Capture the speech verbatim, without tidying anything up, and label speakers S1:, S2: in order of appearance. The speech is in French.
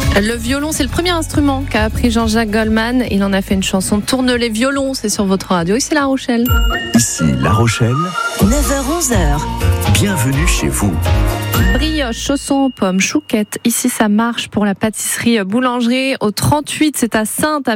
S1: Le violon, c'est le premier instrument qu'a appris Jean-Jacques Goldman. Il en a fait une chanson. Tourne les violons, c'est sur votre radio. Ici La Rochelle.
S2: Ici La Rochelle.
S3: neuf heures onze heures.
S2: Bienvenue chez vous.
S1: Brioche, chaussons aux pommes, chouquette. Ici, ça marche pour la pâtisserie boulangerie au trente-huit. C'est à Saintes.